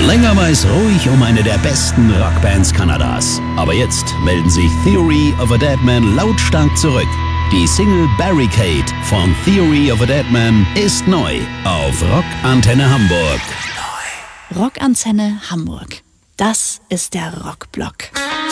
Länger war es ruhig um eine der besten Rockbands Kanadas. Aber jetzt melden sich Theory of a Deadman lautstark zurück. Die Single Barricade von Theory of a Deadman ist neu auf Rockantenne Hamburg. Rockantenne Hamburg. Das ist der Rockblock.